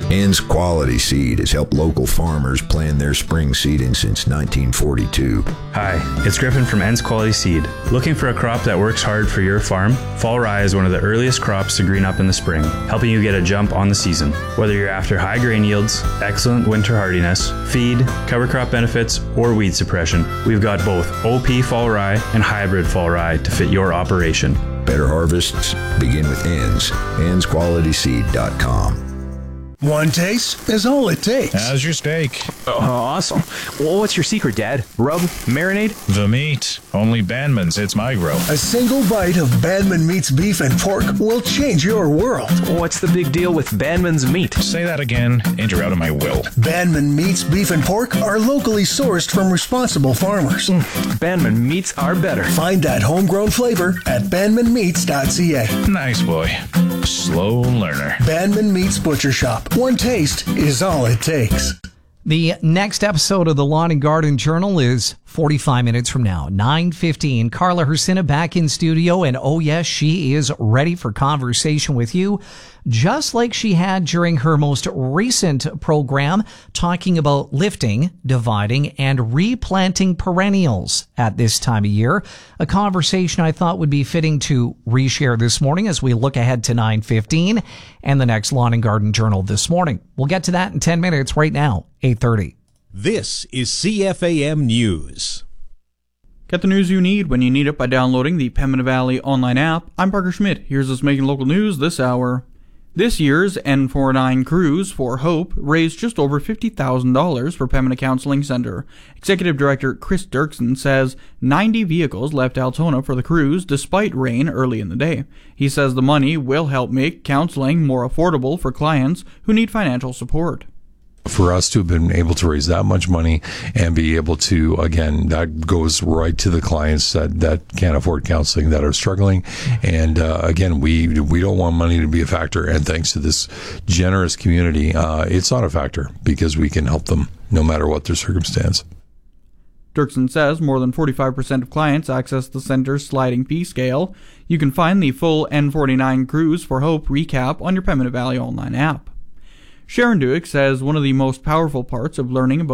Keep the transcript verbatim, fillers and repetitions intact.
Ann's Quality Seed has helped local farmers plan their spring seeding since nineteen forty-two. Hi, it's Griffin from Ann's Quality Seed. Looking for a crop that works hard for your farm? Fall rye is one of the earliest crops to green up in the spring, helping you get a jump on the season. Whether you're after high grain yields, excellent winter hardiness, feed, cover crop benefits, or weed suppression, we've got both O P fall rye and hybrid fall rye to fit your operation. Better harvests begin with Ann's. anns quality seed dot com. One taste is all it takes. How's your steak? Oh, awesome. Well, what's your secret, Dad? Rub? Marinade? The meat. Only Bandman's hits my grill. A single bite of Bandman Meat's beef and pork will change your world. What's the big deal with Bandman's meat? Say that again, and you're out of my will. Bandman Meat's beef and pork are locally sourced from responsible farmers. Mm, Bandman Meats are better. Find that homegrown flavor at bandman meats dot c a. Nice boy. Slow learner. Bandman Meats Butcher Shop. One taste is all it takes. The next episode of the Lawn and Garden Journal is forty-five minutes from now, nine fifteen. Carla Hersina back in studio, and oh yes, she is ready for conversation with you, just like she had during her most recent program, talking about lifting, dividing, and replanting perennials at this time of year. A conversation I thought would be fitting to reshare this morning as we look ahead to nine fifteen and the next Lawn and Garden Journal this morning. We'll get to that in ten minutes right now, eight thirty. This is C F A M News. Get the news you need when you need it by downloading the Pembina Valley online app. I'm Parker Schmidt. Here's what's making local news this hour. This year's N forty-nine Cruise for Hope raised just over fifty thousand dollars for Pembina Counseling Centre. Executive Director Chris Dirksen says ninety vehicles left Altona for the cruise despite rain early in the day. He says the money will help make counseling more affordable for clients who need financial support. For us to have been able to raise that much money and be able to, again, that goes right to the clients that, that can't afford counseling, that are struggling. And uh, again, we we don't want money to be a factor. And thanks to this generous community, uh, it's not a factor because we can help them no matter what their circumstance. Dirksen says more than forty-five percent of clients access the center's sliding fee scale. You can find the full N forty-nine Cruise for Hope recap on your Pembina Valley online app. Sharon Duick says one of the most powerful parts of learning about